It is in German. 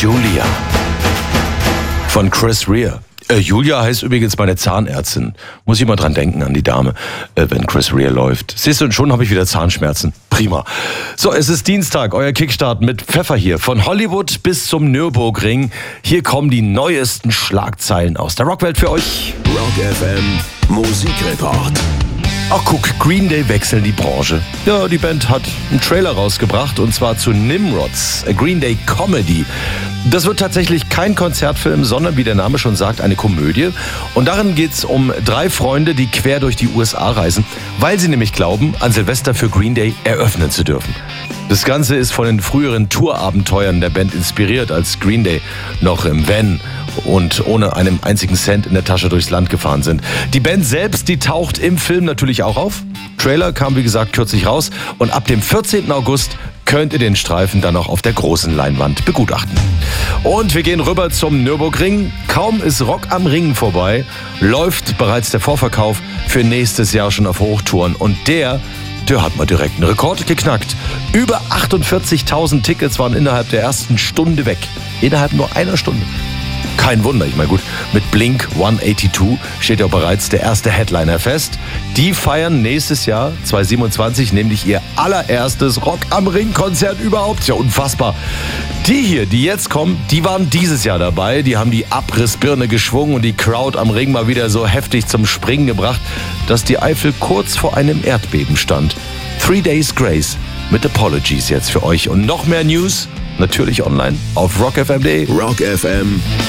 Julia von Chris Rea. Julia heißt übrigens meine Zahnärztin. Muss ich mal dran denken an die Dame, wenn Chris Rea läuft. Siehst du, und schon habe ich wieder Zahnschmerzen. Prima. So, es ist Dienstag, euer Kickstart mit Pfeffer hier. Von Hollywood bis zum Nürburgring. Hier kommen die neuesten Schlagzeilen aus der Rockwelt für euch. Rock FM Musikreport. Ach guck, Green Day wechseln die Branche. Ja, die Band hat einen Trailer rausgebracht und zwar zu Nimrods, a Green Day Comedy. Das wird tatsächlich kein Konzertfilm, sondern wie der Name schon sagt, eine Komödie. Und darin geht's um 3 Freunde, die quer durch die USA reisen, weil sie nämlich glauben, an Silvester für Green Day eröffnen zu dürfen. Das Ganze ist von den früheren Tourabenteuern der Band inspiriert, als Green Day noch im Van und ohne einen einzigen Cent in der Tasche durchs Land gefahren sind. Die Band selbst, die taucht im Film natürlich auch auf. Trailer kam wie gesagt kürzlich raus und ab dem 14. August könnt ihr den Streifen dann auch auf der großen Leinwand begutachten. Und wir gehen rüber zum Nürburgring. Kaum ist Rock am Ring vorbei, läuft bereits der Vorverkauf für nächstes Jahr schon auf Hochtouren. Und der hat mal direkt einen Rekord geknackt. Über 48.000 Tickets waren innerhalb der ersten Stunde weg. Innerhalb nur einer Stunde. Kein Wunder, ich meine gut, mit Blink 182 steht ja bereits der erste Headliner fest. Die feiern nächstes Jahr, 2027, nämlich ihr allererstes Rock am Ring-Konzert überhaupt. Ja, unfassbar. Die hier, die jetzt kommen, die waren dieses Jahr dabei. Die haben die Abrissbirne geschwungen und die Crowd am Ring mal wieder so heftig zum Springen gebracht, dass die Eifel kurz vor einem Erdbeben stand. 3 Days Grace mit Apologies jetzt für euch. Und noch mehr News, natürlich online auf rockfm.de. Rock FM